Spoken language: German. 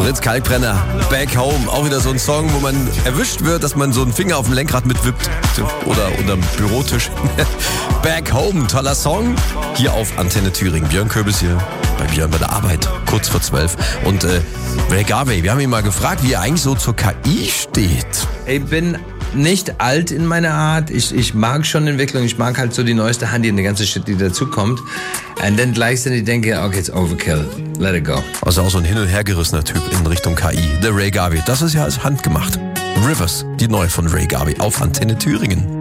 Fritz Kalkbrenner, Back Home. Auch wieder so ein Song, wo man erwischt wird, dass man so einen Finger auf dem Lenkrad mitwippt. Oder unterm Bürotisch. Back Home, toller Song. Hier auf Antenne Thüringen. Björn Köbis hier bei Björn bei der Arbeit. Kurz vor 12. Und Ray Garvey, wir haben ihn mal gefragt, wie er eigentlich so zur KI steht. Ich bin nicht alt in meiner Art. Ich mag schon Entwicklung. Ich mag halt so die neueste Handy und die ganze Shit, die dazukommt. Und dann gleichzeitig denke ich, okay, it's overkill. Let it go. Also auch so ein hin- und hergerissener Typ in Richtung KI. Der Ray Garvey. Das ist ja als handgemacht. Rivers, die neue von Ray Garvey auf Antenne Thüringen.